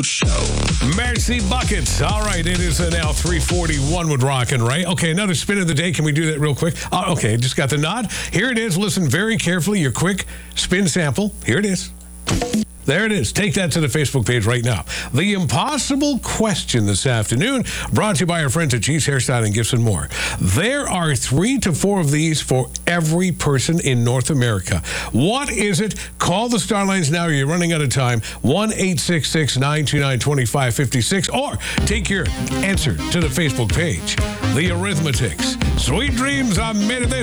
Show. Mercy Buckets. All right, it is now 3:41 with Rockin', right? Okay, another spin of the day. Can we do that real quick? Okay, just got the nod. Here it is. Listen very carefully. Your quick spin sample. Here it is. There it is. Take that to the Facebook page right now. The impossible question this afternoon, brought to you by our friends at G's Hairstyle and Gifts and More. There are 3 to 4 of these for every person in North America. What is it? Call the Starlines now. You're running out of time. 1-866-929-2556. Or take your answer to the Facebook page. The Arithmetics. Sweet dreams are made of this.